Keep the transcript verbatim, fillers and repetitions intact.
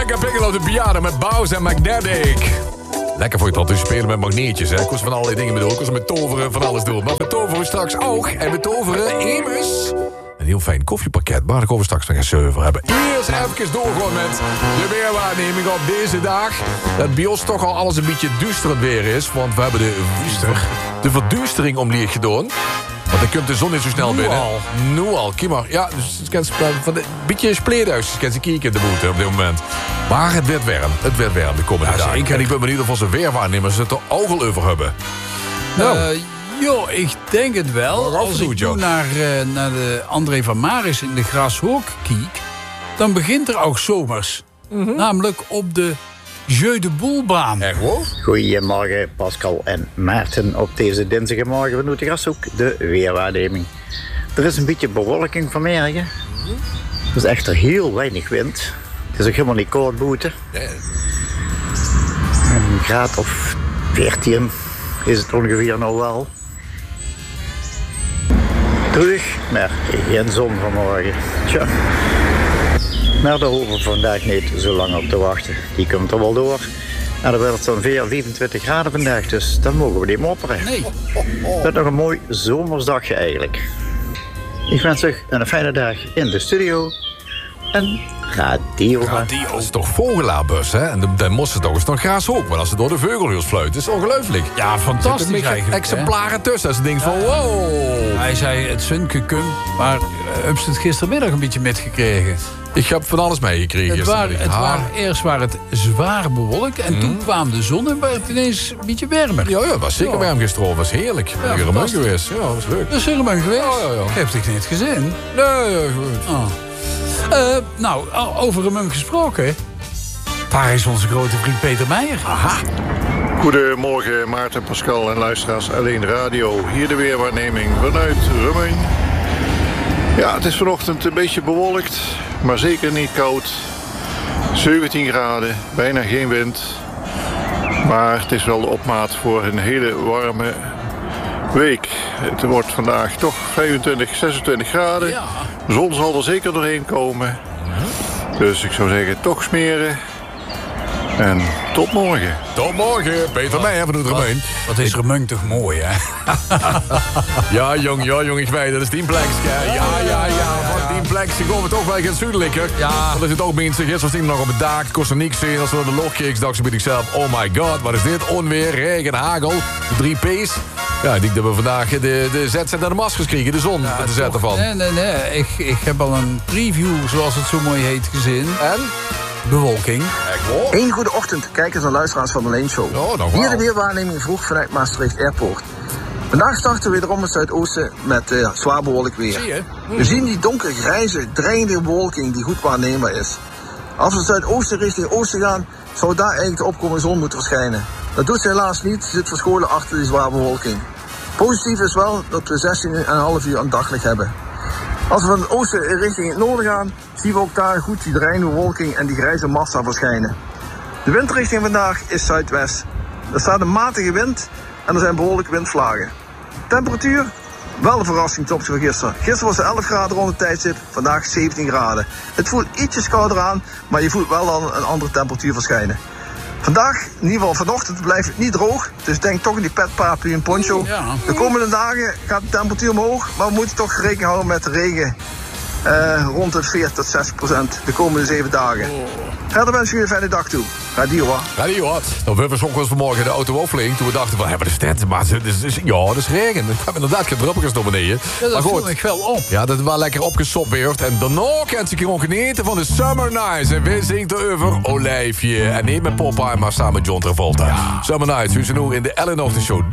Lekker pikkelen op de piano met Bowser en Magnetic. Lekker voor je tante spelen met magneetjes, hè. Ik was van allerlei dingen bedoel. Ik was met toveren van alles doen. Maar met toveren straks ook. En met toveren immers een heel fijn koffiepakket. Maar daar komen we straks nog eens over hebben. Eerst even doorgaan met de weerwaarneming op deze dag. Dat bij ons toch al alles een beetje duisterend weer is. Want we hebben de, de verduistering omlieg gedaan. Want dan komt de zon niet zo snel nu binnen. Al. Nu al. Kijk maar. Ja, dus het kan van een beetje spleerduis. Je kan ze kijken in de boete op dit moment. Maar het werd warm. Het werd warm de komende Ja, dagen. zeker. En ik ben benieuwd of onze weerwaarnemers het er ook al over hebben. Nou. Uh, joh, ik denk het wel. Maar Als ik nu naar, uh, naar de André van Maris in de Grashoek kijk, dan begint er ook zomers. Mm-hmm. Namelijk op de Jeu de Boelbaan. Echt hoor? Goedemorgen Pascal en Maarten op deze dinsdagmorgen vanuit de Grashoek, de weerwaarneming. Er is een beetje bewolking van merken. Er is echter heel weinig wind. Het is ook helemaal niet koud buiten. Een graad of veertien is het ongeveer nou wel. Terug naar geen zon vanmorgen. Tja. Maar daar hoeven we vandaag niet zo lang op te wachten. Die komt er wel door. En dan werd het zo'n vierentwintig graden vandaag, dus dan mogen we niet mopperen. Nee. Het wordt nog een mooi zomersdagje eigenlijk. Ik wens u een fijne dag in de studio. En radio. Radio. Dat is toch vogelaarbus, hè? En dan moest ze toch eens nog graas ook. Want als ze door de veugelhuis fluit, is ongelooflijk. Ja, fantastisch er eigenlijk. exemplaren hè? tussen. Als je denkt van, wow. Hij zei het sunkekum, maar uh, heb je het gistermiddag een beetje metgekregen? Ik heb van alles meegekregen. Het waar, het ah. waar, eerst was het zwaar bewolkt en mm. toen kwam de zon en werd het ineens een beetje warmer. Ja, ja, het was zeker ja. warm gisteren. Het was heerlijk. Ik ben er een geweest. Ja, dat was leuk. Dat is helemaal geweest? Ja, ja, ja. Ik heb het niet gezien. Nee, ja, goed. Oh. Uh, nou, over een munk gesproken. Daar is onze grote vriend Peter Meijer. Aha. Goedemorgen Maarten, Pascal en luisteraars Alleen Radio. Hier de weerwaarneming vanuit Rummen. Ja, het is vanochtend een beetje bewolkt, maar zeker niet koud. zeventien graden, bijna geen wind. Maar het is wel de opmaat voor een hele warme week. Het wordt vandaag toch vijfentwintig, zesentwintig graden. Ja. De zon zal er zeker doorheen komen. Dus ik zou zeggen, toch smeren. En tot morgen. Tot morgen, Peter Meijer vanuit Rummen. Wat is Rummen toch mooi, hè? Ja, jong, ja, jong, ik weet, dat is tien pleks. Ja, ja, ja, ja. Van tien pleks gaan we toch wel gaan zuidelijker. Ja. Want er zit ook mensen, gisteren was nog op het dak, kost er niks zien. Als we de loog keek, dacht ik zelf, oh my god, wat is dit? Onweer, regen, hagel, de drie P's. Ja, ik denk dat we vandaag de, de Z Z naar de maskers kregen, de zon, Ja, met de zet ervan. Nee, nee, nee. Ik, ik heb al een preview, zoals het zo mooi heet, gezien. En? Bewolking. Een goede ochtend, kijkers en luisteraars van de Lane Show. Oh, nog Hier wel. de weerwaarneming vroeg vanuit Maastricht Airport. Vandaag starten we wederom het zuidoosten met uh, zwaar bewolkt weer. Zie je? We zien die donkergrijze, dreigende bewolking die goed waarneembaar is. Als we het zuidoosten richting oosten gaan, zou daar eigenlijk de opkomende zon moeten verschijnen. Dat doet ze helaas niet, ze zit verscholen achter die zware bewolking. Positief is wel dat we zestien komma vijf uur aan daglicht hebben. Als we van het oosten richting het noorden gaan, zien we ook daar goed die dreigende bewolking en die grijze massa verschijnen. De windrichting vandaag is zuidwest. Er staat een matige wind en er zijn behoorlijke windvlagen. Temperatuur? Wel een verrassing ten opzichte van gisteren. Gisteren was het elf graden rond het tijdstip, vandaag zeventien graden. Het voelt ietsjes kouder aan, maar je voelt wel al een andere temperatuur verschijnen. Vandaag, in ieder geval vanochtend, blijft het niet droog. Dus denk toch in die pet, paraplu en poncho. Ja. De komende dagen gaat de temperatuur omhoog, maar we moeten toch rekening houden met de regen. Uh, rond de veertig tot zestig procent de komende zeven dagen. Oh. Verder wens ik jullie een fijne dag toe. Radio hoor. Radio hoor. Nou, we hebben soms vanmorgen de auto opvliegen. Toen we dachten van, hebben we de stad. Maar het is, is, ja, dat is regen. Er kwamen inderdaad geen druppeltjes naar beneden. Ja, dat maar goed. viel ik wel op. Ja, dat was lekker opgesopt weer. En daarna kan ze gewoon genieten van de Summer Nights. En we zingt er over Olijfje. En niet met Popeye, maar samen met John Travolta. Ja. Summer Nights, u ze nu in de Ellen of the Show.